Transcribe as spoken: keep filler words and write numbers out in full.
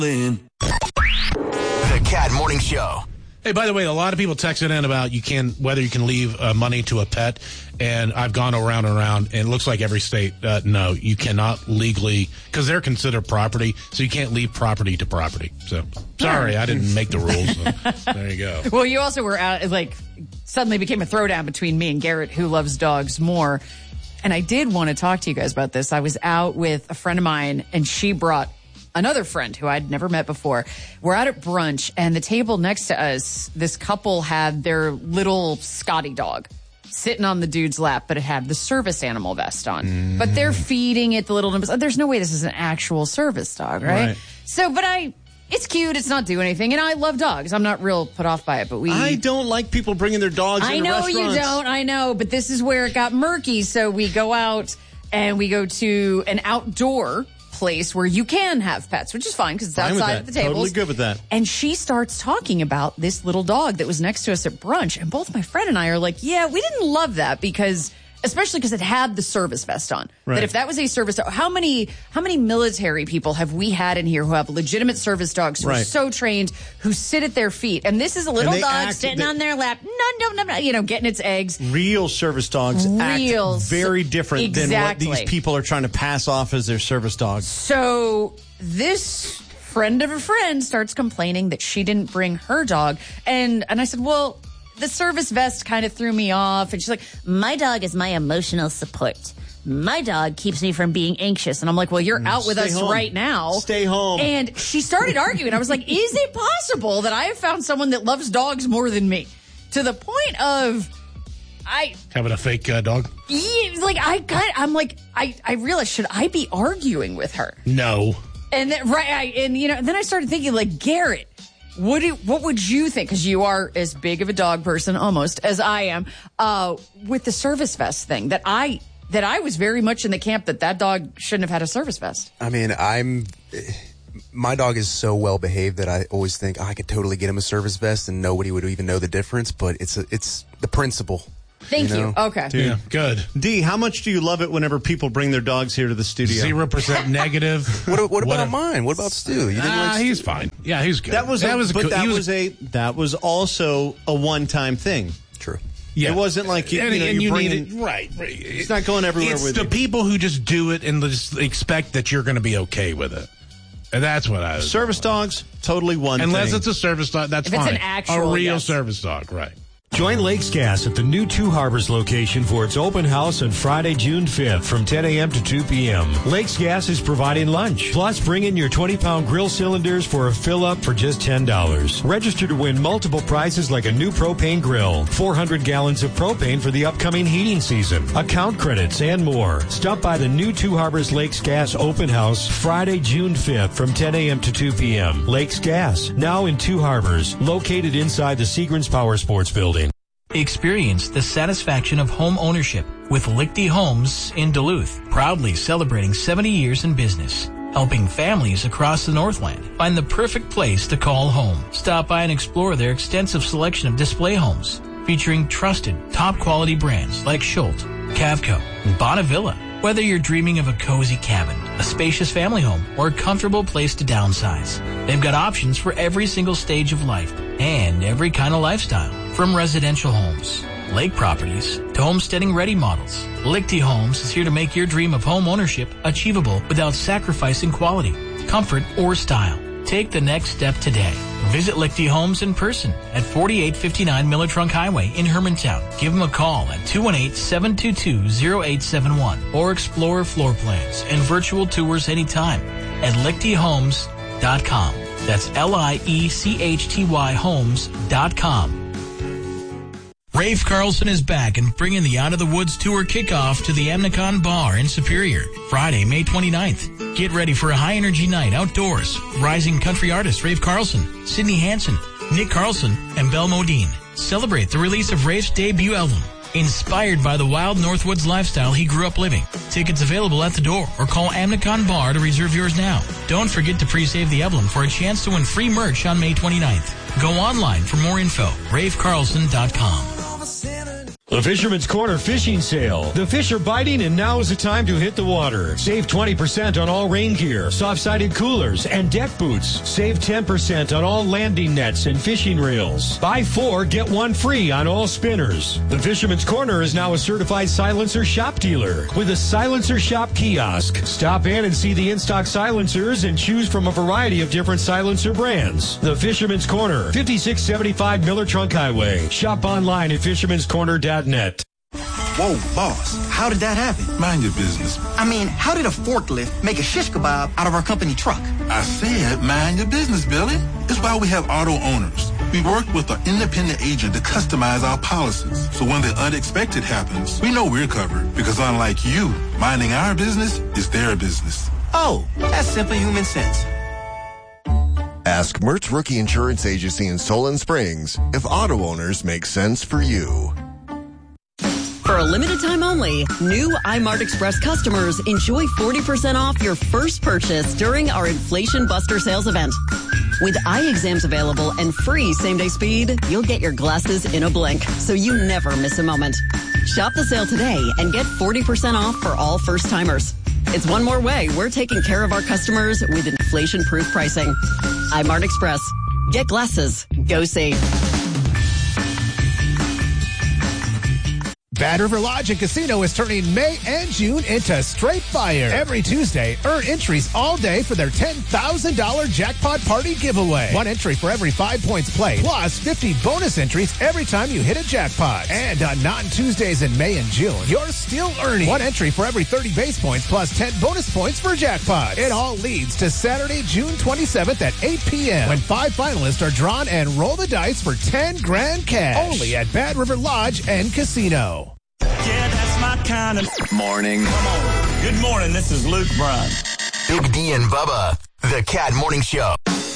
The Cat Morning Show. Hey, by the way, a lot of people texted in about you can whether you can leave uh, money to a pet, and I've gone around and around, and it looks like every state, uh, no, you cannot legally, because they're considered property, so you can't leave property to property. So, sorry, I didn't make the rules. So, there you go. Well, you also were out, like, suddenly became a throwdown between me and Garrett, who loves dogs more. And I did want to talk to you guys about this. I was out with a friend of mine, and she brought another friend who I'd never met before. We're out at brunch, and the table next to us, this couple had their little Scotty dog sitting on the dude's lap, but it had the service animal vest on. Mm. But they're feeding it the little nipples. There's no way this is an actual service dog, right? right? So, but I... It's cute. It's not doing anything. And I love dogs. I'm not real put off by it, but we... I don't like people bringing their dogs I into know restaurants. you don't. I know. But this is where it got murky. So we go out and we go to an outdoor place where you can have pets, which is fine because it's fine outside of the tables. Totally good with that. And she starts talking about this little dog that was next to us at brunch. And both my friend and I are like, yeah, we didn't love that because... Especially because it had the service vest on. Right. That if that was a service dog, how many how many military people have we had in here who have legitimate service dogs who right. are so trained, who sit at their feet? And this is a little dog act, sitting they, on their lap, no, no, no, no, you know, getting its eggs. Real service dogs Real, act very different exactly. than what these people are trying to pass off as their service dogs. So this friend of a friend starts complaining that she didn't bring her dog. And and I said, well... The service vest kind of threw me off. And she's like, my dog is my emotional support. My dog keeps me from being anxious. And I'm like, well, you're out with Stay us home. right now. Stay home. And she started arguing. I was like, is it possible that I have found someone that loves dogs more than me? To the point of... I having a fake uh, dog. Yeah, like I kind, I'm like I, I realized should I be arguing with her? No. And then right, I, and you know, and then I started thinking like Garrett, what do, what would you think? Because you are as big of a dog person almost as I am. Uh, with the service vest thing, that I that I was very much in the camp that that dog shouldn't have had a service vest. I mean, I'm. My dog is so well behaved that I always think oh, I could totally get him a service vest and nobody would even know the difference. But it's a, it's the principle. Thank you. you. Know? Okay. Dude, yeah, good. D, how much do you love it whenever people bring their dogs here to the studio? Zero percent negative. what, what about what a, mine? What about Stu? You didn't nah, like he's Stu? fine. Yeah, he's good. That was, that a, was a, but that was, was a that was also a one-time thing. True. Yeah. It wasn't like you, and, you know, and you you bring need in, it, right, right. It's not going everywhere it's with the you. people who just do it and just expect that you're going to be okay with it. And that's what I was Service dogs, totally one Unless thing. it's a service dog, that's if fine. It's an actual, a real yes. service dog, right. Join Lakes Gas at the new Two Harbors location for its open house on Friday, June fifth from ten a.m. to two p.m. Lakes Gas is providing lunch. Plus, bring in your twenty-pound grill cylinders for a fill-up for just ten dollars. Register to win multiple prizes like a new propane grill, four hundred gallons of propane for the upcoming heating season, account credits, and more. Stop by the new Two Harbors Lakes Gas open house Friday, June fifth from ten a.m. to two p.m. Lakes Gas, now in Two Harbors, located inside the Seagrams Power Sports Building. Experience the satisfaction of home ownership with Lichty Homes in Duluth, proudly celebrating seventy years in business, helping families across the Northland find the perfect place to call home. Stop by and explore their extensive selection of display homes, featuring trusted, top-quality brands like Schultz, Cavco, and Bonnevilla. Whether you're dreaming of a cozy cabin, a spacious family home, or a comfortable place to downsize, they've got options for every single stage of life and every kind of lifestyle. From residential homes, lake properties, to homesteading-ready models, Lichty Homes is here to make your dream of home ownership achievable without sacrificing quality, comfort, or style. Take the next step today. Visit Lichty Homes in person at forty-eight fifty-nine Miller Trunk Highway in Hermantown. Give them a call at two one eight, seven two two, zero eight seven one or explore floor plans and virtual tours anytime at lichty homes dot com. That's L I E C H T Y homes dot com. Rafe Carlson is back and bringing the Out of the Woods Tour kickoff to the Amnicon Bar in Superior, Friday, May twenty-ninth. Get ready for a high-energy night outdoors. Rising country artists Rafe Carlson, Sydney Hansen, Nick Carlson, and Belle Modine celebrate the release of Rafe's debut album, inspired by the wild Northwoods lifestyle he grew up living. Tickets available at the door or call Amnicon Bar to reserve yours now. Don't forget to pre-save the emblem for a chance to win free merch on May twenty-ninth. Go online for more info, rafe carlson dot com. The Fisherman's Corner Fishing Sale. The fish are biting, and now is the time to hit the water. Save twenty percent on all rain gear, soft-sided coolers, and deck boots. Save ten percent on all landing nets and fishing reels. Buy four, get one free on all spinners. The Fisherman's Corner is now a certified silencer shop dealer with a Silencer Shop kiosk. Stop in and see the in-stock silencers and choose from a variety of different silencer brands. The Fisherman's Corner, fifty-six seventy-five Miller Trunk Highway. Shop online at fisherman's corner dot net. Whoa, boss, how did that happen? Mind your business. I mean, how did a forklift make a shish kebab out of our company truck? I said mind your business, Billy. It's why we have auto owners. We work with an independent agent to customize our policies. So when the unexpected happens, we know we're covered because unlike you, minding our business is their business. Oh, that's simple human sense. Ask Mertz Rookie Insurance Agency in Solon Springs if auto owners make sense for you. For a limited time only, new iMart Express customers enjoy forty percent off your first purchase during our Inflation Buster sales event. With eye exams available and free same-day speed, you'll get your glasses in a blink, so you never miss a moment. Shop the sale today and get forty percent off for all first-timers. It's one more way we're taking care of our customers with inflation-proof pricing. iMart Express. Get glasses. Go see. Bad River Lodge and Casino is turning May and June into straight fire. Every Tuesday, earn entries all day for their ten thousand dollars jackpot party giveaway. One entry for every five points played, plus fifty bonus entries every time you hit a jackpot. And on non-Tuesdays in May and June, you're still earning one entry for every thirty base points, plus ten bonus points for jackpots. It all leads to Saturday, June twenty-seventh at eight p.m. when five finalists are drawn and roll the dice for ten grand cash. Only at Bad River Lodge and Casino. Yeah, that's my kind of morning. Come on. Good morning. This is Luke Bryan. Big D and Bubba, the Cat Morning Show.